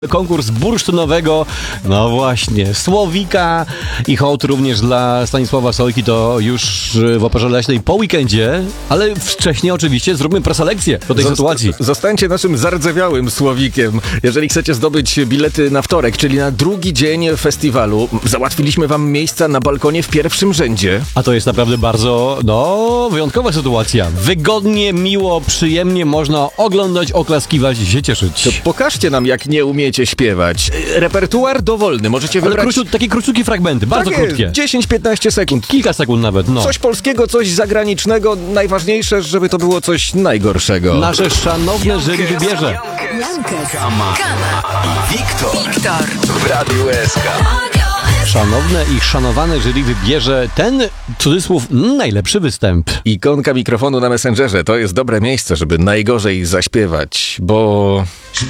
Konkurs bursztynowego, no właśnie, Słowika i hołd również dla Stanisława Sojki to już w Operze Leśnej po weekendzie, ale wcześniej oczywiście zróbmy preselekcję do tej sytuacji. Zostańcie naszym zardzewiałym Słowikiem, jeżeli chcecie zdobyć bilety na wtorek, czyli na drugi dzień festiwalu. Załatwiliśmy wam miejsca na balkonie w pierwszym rzędzie. A to jest naprawdę bardzo, wyjątkowa sytuacja. Wygodnie, miło, przyjemnie można oglądać, oklaskiwać i się cieszyć. To pokażcie nam, jak nie umiecie śpiewać. Repertuar dowolny, możecie wybrać... Takie króciutkie fragmenty, bardzo krótkie. 10-15 sekund. Kilka sekund nawet, Coś polskiego, coś zagranicznego. Najważniejsze, żeby to było coś najgorszego. Nasze szanowne jury wybierze. Kama i Wiktor w Radiu SK. Szanowne i szanowane jury wybierze ten, cudzysłów, najlepszy występ. Ikonka mikrofonu na Messengerze to jest dobre miejsce, żeby najgorzej zaśpiewać, bo...